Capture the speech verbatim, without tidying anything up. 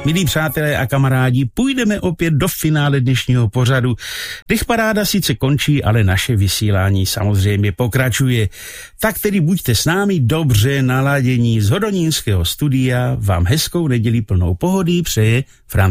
Milí přátelé a kamarádi, půjdeme opět do finále dnešního pořadu. Dychparáda sice končí, ale naše vysílání samozřejmě pokračuje. Tak tedy buďte s námi dobře naladění. Z hodonínského studia vám hezkou neděli plnou pohody přeje František